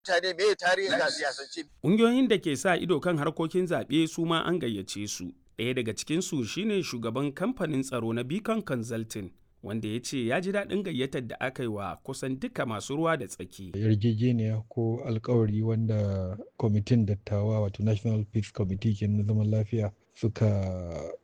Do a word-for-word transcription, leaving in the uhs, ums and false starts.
mutane me tarihin ka siyasance. Ƙungiyoyin da ke sa ido kan harkokin zaɓe su ma an gayyace su. Ɗaya daga cikinsu shine shugaban kamfanin tsaro na Beacon Consulting, wanda ya ce ya ji daɗin gayyatar da aka yi wa kusan duka masu ruwa da tsaki. Yarjejeniya ko alkawari wanda kwamitin dattawa wato National Peace Committee ke na zaman lafiya suka